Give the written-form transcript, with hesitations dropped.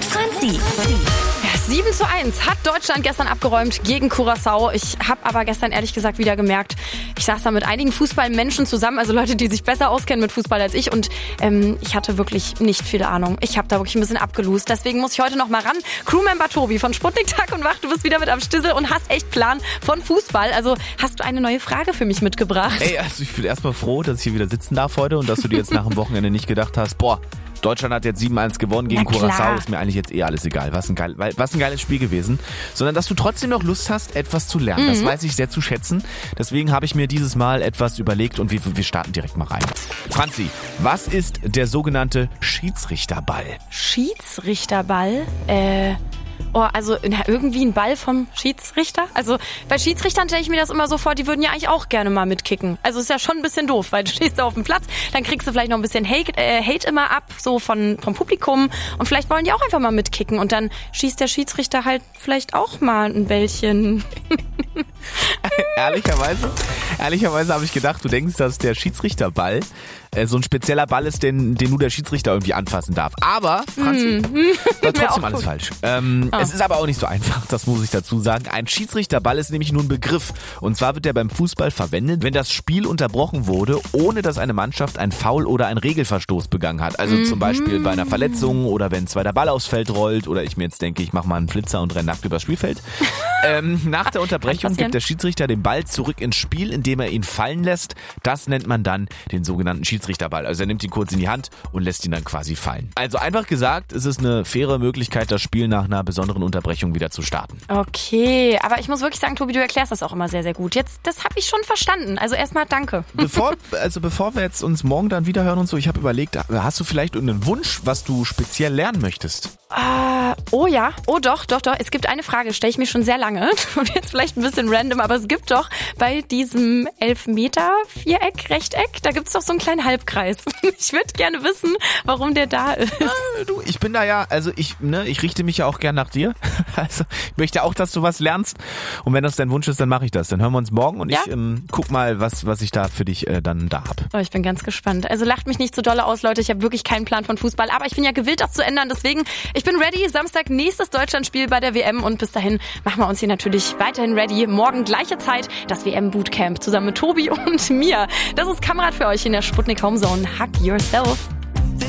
mit Franzi. 7:1 hat Deutschland gestern abgeräumt gegen Curaçao. Ich habe aber gestern ehrlich gesagt wieder gemerkt, ich saß da mit einigen Fußballmenschen zusammen, also Leute, die sich besser auskennen mit Fußball als ich, und ich hatte wirklich nicht viel Ahnung. Ich habe da wirklich ein bisschen abgelost. Deswegen muss ich heute noch mal ran. Crewmember Tobi von Sputnik Tag und Wach, du bist wieder mit am Stissel und hast echt Plan von Fußball. Also hast du eine neue Frage für mich mitgebracht? Ey, also ich bin erstmal froh, dass ich hier wieder sitzen darf heute und dass du dir jetzt nach dem Wochenende nicht gedacht hast, Deutschland hat jetzt 7:1 gewonnen gegen Curaçao, ist mir eigentlich jetzt alles egal. Was ein geiles Spiel gewesen. Sondern, dass du trotzdem noch Lust hast, etwas zu lernen. Das weiß ich sehr zu schätzen. Deswegen habe ich mir dieses Mal etwas überlegt und wir starten direkt mal rein. Franzi, was ist der sogenannte Schiedsrichterball? Schiedsrichterball? Also irgendwie ein Ball vom Schiedsrichter? Also bei Schiedsrichtern stelle ich mir das immer so vor, die würden ja eigentlich auch gerne mal mitkicken. Also ist ja schon ein bisschen doof, weil du stehst da auf dem Platz, dann kriegst du vielleicht noch ein bisschen Hate immer ab, so vom Publikum, und vielleicht wollen die auch einfach mal mitkicken und dann schießt der Schiedsrichter halt vielleicht auch mal ein Bällchen. Ehrlicherweise habe ich gedacht, du denkst, dass der Schiedsrichterball so ein spezieller Ball ist, den nur der Schiedsrichter irgendwie anfassen darf. Aber, Franzi, war trotzdem alles falsch. Es ist aber auch nicht so einfach, das muss ich dazu sagen. Ein Schiedsrichterball ist nämlich nur ein Begriff. Und zwar wird der beim Fußball verwendet, wenn das Spiel unterbrochen wurde, ohne dass eine Mannschaft ein Foul oder einen Regelverstoß begangen hat. Also zum Beispiel bei einer Verletzung oder wenn der Ball aufs Feld rollt oder ich mir jetzt denke, ich mache mal einen Flitzer und renne nackt übers Spielfeld. Nach der Unterbrechung gibt der Schiedsrichter den Ball zurück ins Spiel, indem er ihn fallen lässt. Das nennt man dann den sogenannten Schiedsrichterball. Also er nimmt ihn kurz in die Hand und lässt ihn dann quasi fallen. Also einfach gesagt, es ist eine faire Möglichkeit, das Spiel nach einer besonderen Unterbrechung wieder zu starten. Okay, aber ich muss wirklich sagen, Tobi, du erklärst das auch immer sehr, sehr gut. Das habe ich schon verstanden. Also erstmal danke. Bevor wir jetzt uns morgen dann wieder hören und so, ich habe überlegt, hast du vielleicht irgendeinen Wunsch, was du speziell lernen möchtest? Oh ja, doch. Es gibt eine Frage, stelle ich mir schon sehr lange. Und jetzt vielleicht ein bisschen random, aber es gibt doch bei diesem Elfmeter-Viereck, Rechteck, da gibt es doch so einen kleinen Halbkreis. Ich würde gerne wissen, warum der da ist. Du, ich bin da ja, also ich richte mich ja auch gern nach dir. Also ich möchte auch, dass du was lernst. Und wenn das dein Wunsch ist, dann mache ich das. Dann hören wir uns morgen und ich guck mal, was ich da für dich dann da hab. Oh, ich bin ganz gespannt. Also lacht mich nicht so dolle aus, Leute. Ich habe wirklich keinen Plan von Fußball. Aber ich bin ja gewillt, das zu ändern. Deswegen, ich bin ready. Samstag nächstes Deutschlandspiel bei der WM. Und bis dahin machen wir uns hier natürlich weiterhin ready. Morgen gleiche Zeit, das WM-Bootcamp zusammen mit Tobi und mir. Das ist Kamerad für euch in der Sputnik Homezone. Hug yourself.